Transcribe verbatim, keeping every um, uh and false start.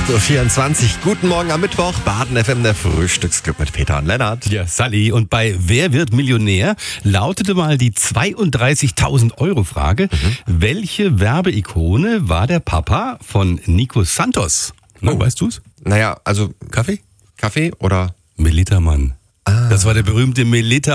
acht Uhr vierundzwanzig. Guten Morgen am Mittwoch. Baden F M, der Frühstücksclub mit Peter und Lennart. Ja, Sally. Und bei Wer wird Millionär lautete mal die zweiunddreißigtausend Euro Frage. Mhm. Welche Werbeikone war der Papa von Nico Santos? Na, Oh. Weißt du's? Naja, also Kaffee? Kaffee oder? Melita Mann. Ah. Das war der berühmte Melita